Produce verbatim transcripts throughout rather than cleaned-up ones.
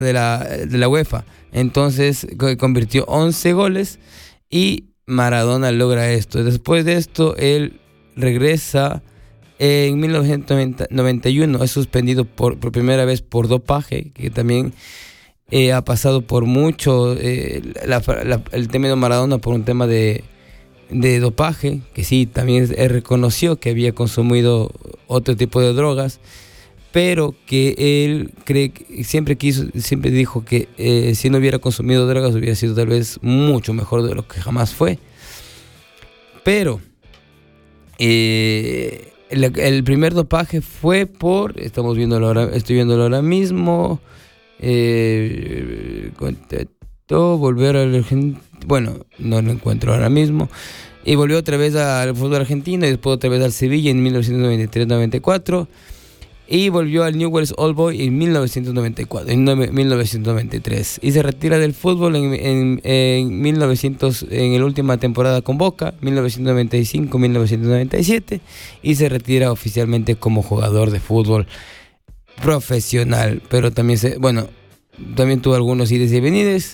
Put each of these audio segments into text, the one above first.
de la, de la UEFA. Entonces convirtió once goles y Maradona logra esto. Después de esto, él regresa en mil novecientos noventa y uno. Es suspendido por, por primera vez por dopaje, que también eh, ha pasado por mucho eh, la, la, el tema de Maradona por un tema de, de dopaje, que sí, también él reconoció que había consumido otro tipo de drogas, pero que él cree que siempre quiso, siempre dijo que eh, si no hubiera consumido drogas hubiera sido tal vez mucho mejor de lo que jamás fue. Pero eh, el, el primer dopaje fue por, estamos viéndolo ahora, estoy viéndolo ahora mismo, eh, volver al Argentina, bueno, no lo encuentro ahora mismo. Y volvió otra vez al fútbol argentino y después otra vez al Sevilla en mil novecientos noventa y tres noventa y cuatro. Y volvió al Newell's Old Boys en mil novecientos noventa y cuatro, en mil novecientos noventa y tres. Y se retira del fútbol en, en, en mil novecientos, en la última temporada con Boca, mil novecientos noventa y cinco mil novecientos noventa y siete. Y se retira oficialmente como jugador de fútbol profesional. Pero también, se, bueno, también tuvo algunos ides y venides.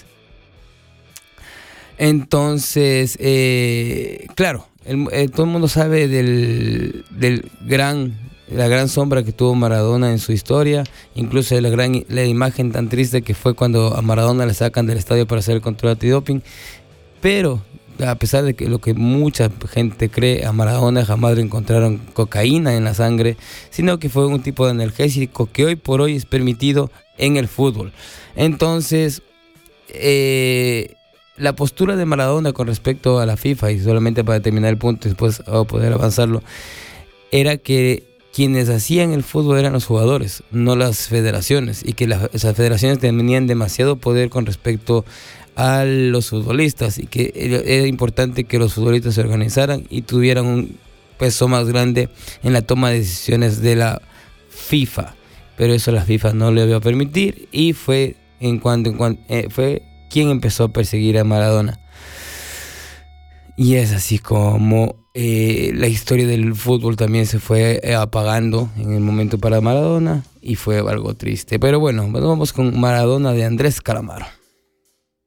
Entonces, eh, claro, el, eh, todo el mundo sabe del, del gran... la gran sombra que tuvo Maradona en su historia, incluso la gran la imagen tan triste que fue cuando a Maradona le sacan del estadio para hacer el control antidoping. Pero a pesar de que lo que mucha gente cree, a Maradona jamás le encontraron cocaína en la sangre, sino que fue un tipo de analgésico que hoy por hoy es permitido en el fútbol. Entonces, eh, la postura de Maradona con respecto a la FIFA, y solamente para terminar el punto y después oh, poder avanzarlo, era que quienes hacían el fútbol eran los jugadores, no las federaciones, y que las, esas federaciones tenían demasiado poder con respecto a los futbolistas, y que era importante que los futbolistas se organizaran y tuvieran un peso más grande en la toma de decisiones de la FIFA. Pero eso la FIFA no le iba a permitir, y fue en cuanto, en cuanto eh, fue quien empezó a perseguir a Maradona. Y es así como eh, la historia del fútbol también se fue eh, apagando en el momento para Maradona, y fue algo triste. Pero bueno, vamos con Maradona de Andrés Calamaro.